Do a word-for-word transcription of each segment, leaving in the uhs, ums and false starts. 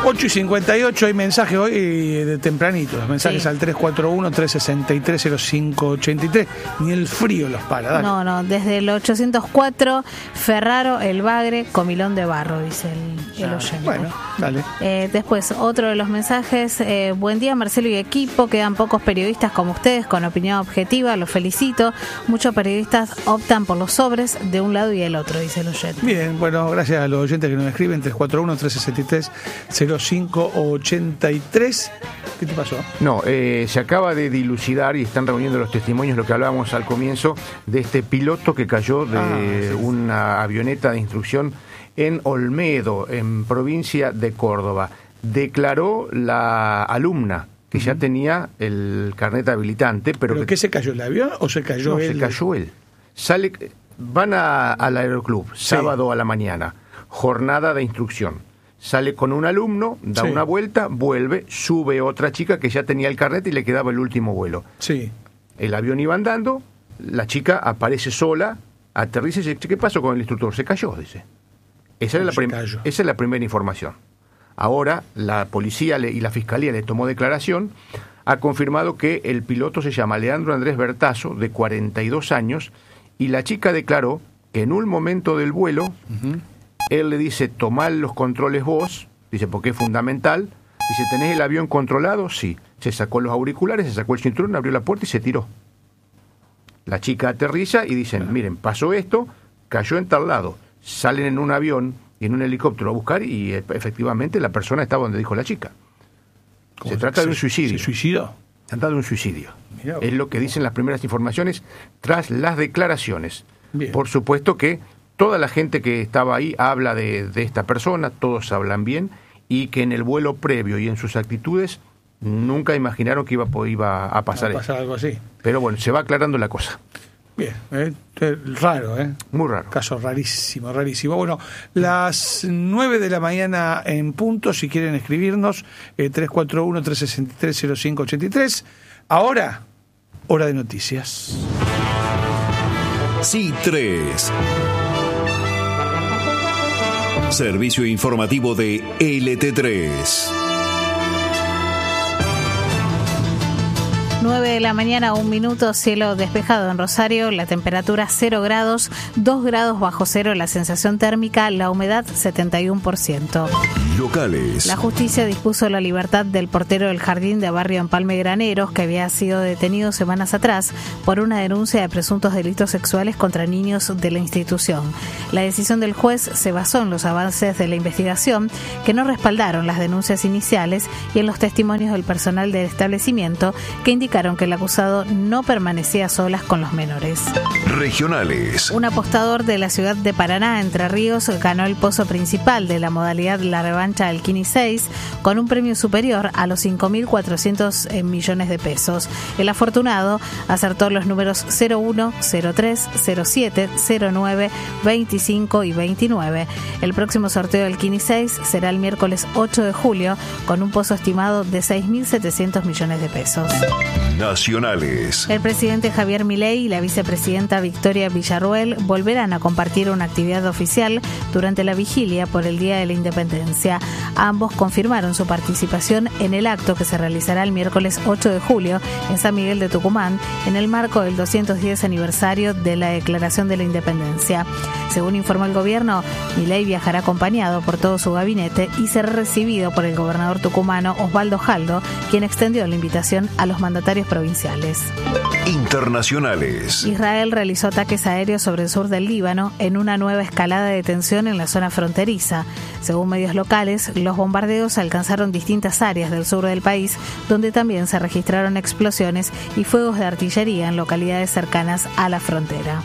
ocho y cincuenta y ocho, hay mensajes hoy de tempranito, los mensajes sí. Al tres cuatro uno, tres seis tres, cero cinco ocho tres, ni el frío los para, dale. No, no, desde el ochocientos cuatro, Ferraro, El Bagre, Comilón de Barro, dice el, el ah, oyente. Bueno, dale. Eh, después, otro de los mensajes, eh, buen día Marcelo y equipo, quedan pocos periodistas como ustedes con opinión objetiva, los felicito, muchos periodistas optan por los sobres de un lado y el otro, dice el oyente. Bien, bueno, gracias a los oyentes que nos escriben, tres cuatro uno, tres seis tres, cero cinco ocho tres. ¿Qué te pasó? No, eh, se acaba de dilucidar y están reuniendo los testimonios, lo que hablábamos al comienzo, de este piloto que cayó de ah, sí. una avioneta de instrucción en Olmedo, en provincia de Córdoba. Declaró la alumna que uh-huh. ya tenía el carnet habilitante. ¿Pero, ¿Pero que, qué se cayó, el avión o se cayó no, él? se cayó él. Sale, van a, al aeroclub, sí. sábado a la mañana, jornada de instrucción. Sale con un alumno, da sí. una vuelta, vuelve, sube otra chica que ya tenía el carnet y le quedaba el último vuelo. Sí. El avión iba andando, la chica aparece sola, aterriza y dice, ¿qué pasó con el instructor? Se cayó, dice. Esa, era la, prim- esa es la primera información. Ahora la policía le, y la fiscalía le tomó declaración, ha confirmado que el piloto se llama Leandro Andrés Bertazo, de cuarenta y dos años, y la chica declaró que en un momento del vuelo... Uh-huh. Él le dice, tomá los controles vos, dice, porque es fundamental. Dice, ¿tenés el avión controlado? Sí. Se sacó los auriculares, se sacó el cinturón, abrió la puerta y se tiró. La chica aterriza y dicen, miren, pasó esto, cayó en tal lado. Salen en un avión y en un helicóptero a buscar y efectivamente la persona estaba donde dijo la chica. Se trata de un suicidio. ¿Se suicidó? Se trata de un suicidio. Mirá, es lo que dicen las primeras informaciones tras las declaraciones. Bien. Por supuesto que toda la gente que estaba ahí habla de, de esta persona, todos hablan bien, y que en el vuelo previo y en sus actitudes nunca imaginaron que iba, iba a pasar, a pasar algo así. Pero bueno, se va aclarando la cosa. Bien, eh, raro, ¿eh? Muy raro. Caso rarísimo, rarísimo. Bueno, las nueve de la mañana en punto, si quieren escribirnos, eh, tres cuatro uno, tres seis tres, cero cinco ocho tres. Ahora, hora de noticias. Sí tres. Servicio informativo de L T tres. nueve de la mañana, un minuto, cielo despejado en Rosario, la temperatura cero grados, dos grados bajo cero, la sensación térmica, la humedad setenta y uno por ciento. Locales. La justicia dispuso la libertad del portero del jardín de Barrio Empalme Graneros, que había sido detenido semanas atrás por una denuncia de presuntos delitos sexuales contra niños de la institución. La decisión del juez se basó en los avances de la investigación, que no respaldaron las denuncias iniciales, y en los testimonios del personal del establecimiento, que indicaron que el acusado no permanecía a solas con los menores. Regionales. Un apostador de la ciudad de Paraná, Entre Ríos, ganó el pozo principal de la modalidad La Revancha del Kini seis con un premio superior a los cinco mil cuatrocientos millones de pesos. El afortunado acertó los números cero uno, cero tres, cero siete, cero nueve, veinticinco y veintinueve. El próximo sorteo del Kini seis será el miércoles ocho de julio con un pozo estimado de seis mil setecientos millones de pesos. Nacionales. El presidente Javier Milei y la vicepresidenta Victoria Villarruel volverán a compartir una actividad oficial durante la vigilia por el Día de la Independencia. Ambos confirmaron su participación en el acto que se realizará el miércoles ocho de julio en San Miguel de Tucumán, en el marco del doscientos diez aniversario de la Declaración de la Independencia. Según informó el gobierno, Milei viajará acompañado por todo su gabinete y será recibido por el gobernador tucumano Osvaldo Jaldo, quien extendió la invitación a los mandatarios provinciales. Internacionales. Israel realizó ataques aéreos sobre el sur del Líbano en una nueva escalada de tensión en la zona fronteriza. Según medios locales, los bombardeos alcanzaron distintas áreas del sur del país, donde también se registraron explosiones y fuegos de artillería en localidades cercanas a la frontera.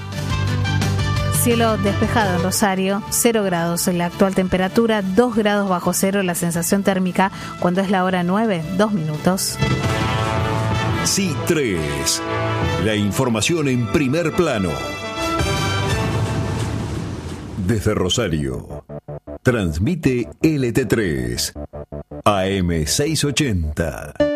Cielo despejado en Rosario, cero grados en la actual temperatura, dos grados bajo cero la sensación térmica, cuando es la hora nueve, dos minutos. Sí tres. La información en primer plano. Desde Rosario. Transmite L T tres. A M seiscientos ochenta.